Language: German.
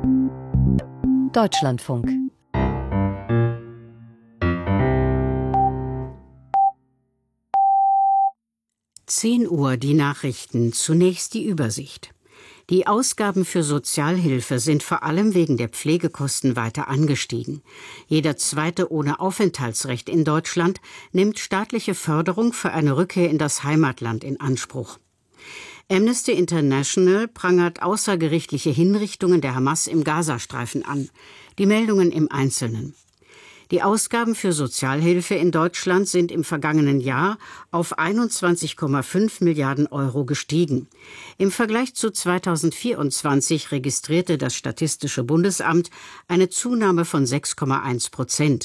Deutschlandfunk. Uhr, die Nachrichten. Zunächst die Übersicht. Die Ausgaben für Sozialhilfe sind vor allem wegen der Pflegekosten weiter angestiegen. Jeder Zweite ohne Aufenthaltsrecht in Deutschland nimmt staatliche Förderung für eine Rückkehr in das Heimatland in Anspruch. Amnesty International prangert außergerichtliche Hinrichtungen der Hamas im Gazastreifen an. Die Meldungen im Einzelnen. Die Ausgaben für Sozialhilfe in Deutschland sind im vergangenen Jahr auf 21,5 Milliarden Euro gestiegen. Im Vergleich zu 2024 registrierte das Statistische Bundesamt eine Zunahme von 6,1%.